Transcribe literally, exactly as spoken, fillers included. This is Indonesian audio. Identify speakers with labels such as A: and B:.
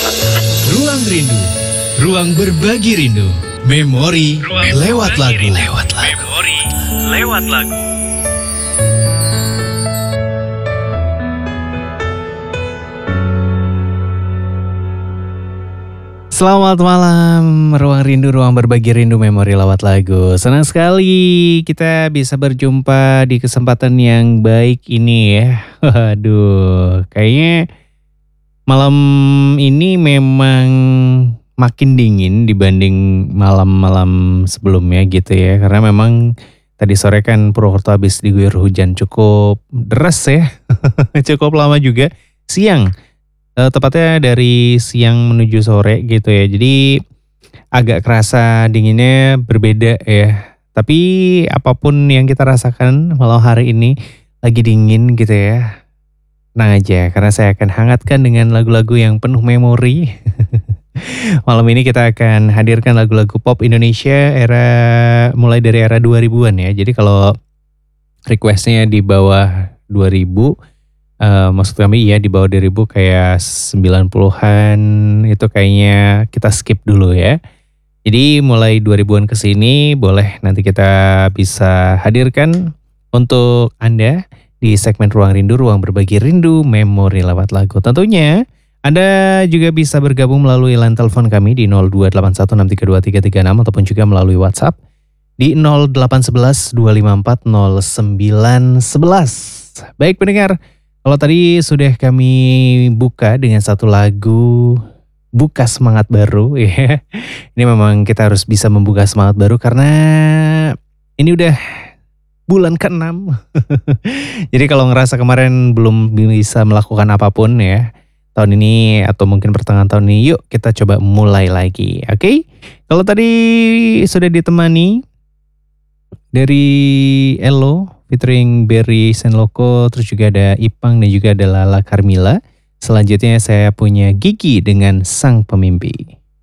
A: Ruang Rindu, ruang berbagi rindu. Memori ruang lewat lagu. Lewat lagu.
B: Memori lewat lagu.
C: Selamat malam, ruang rindu, ruang berbagi rindu, memori lewat lagu. Senang sekali kita bisa berjumpa di kesempatan yang baik ini ya. Waduh, kayaknya malam ini memang makin dingin dibanding malam-malam sebelumnya gitu ya. Karena memang tadi sore kan Purwokerto habis diguyur hujan cukup deras ya. Cukup lama juga, siang. Uh, tepatnya dari siang menuju sore gitu ya. Jadi agak kerasa dinginnya berbeda ya. Tapi apapun yang kita rasakan malam hari ini lagi dingin gitu ya. Tenang aja karena saya akan hangatkan dengan lagu-lagu yang penuh memori. Malam ini kita akan hadirkan lagu-lagu pop Indonesia era mulai dari era dua ribuan ya. Jadi kalau requestnya di bawah dua ribu, Uh, maksud kami ya di bawah dua ribu kayak sembilan puluhan itu kayaknya kita skip dulu ya. Jadi mulai dua ribuan ke sini boleh nanti kita bisa hadirkan untuk Anda di segmen Ruang Rindu, ruang berbagi rindu, memori lewat lagu. Tentunya Anda juga bisa bergabung melalui line telepon kami di nol dua delapan satu enam tiga dua tiga tiga enam ataupun juga melalui WhatsApp di nol delapan satu satu dua lima empat nol sembilan satu satu. Baik pendengar, kalau tadi sudah kami buka dengan satu lagu buka semangat baru ya. Ini memang kita harus bisa membuka semangat baru karena ini udah bulan keenam. Jadi kalau ngerasa kemarin belum bisa melakukan apapun ya, tahun ini atau mungkin pertengahan tahun ini, yuk kita coba mulai lagi. Oke? Okay? Kalau tadi sudah ditemani dari Elo featuring Berry Senloko, terus juga ada Ipang dan juga ada Lala Carmila. Selanjutnya saya punya Gigi dengan Sang Pemimpi.